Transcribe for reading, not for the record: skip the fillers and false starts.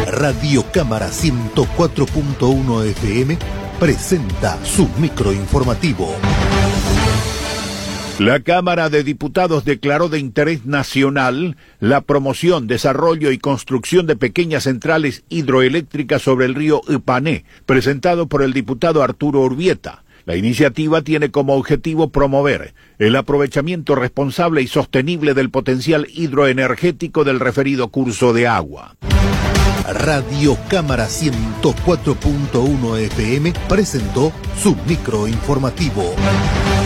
Radio Cámara 104.1 FM presenta su microinformativo. La Cámara de Diputados declaró de interés nacional la promoción, desarrollo y construcción de pequeñas centrales hidroeléctricas sobre el río Ipané, presentado por el diputado Arturo Urbieta. La iniciativa tiene como objetivo promover el aprovechamiento responsable y sostenible del potencial hidroenergético del referido curso de agua. Radio Cámara 104.1 FM presentó su microinformativo.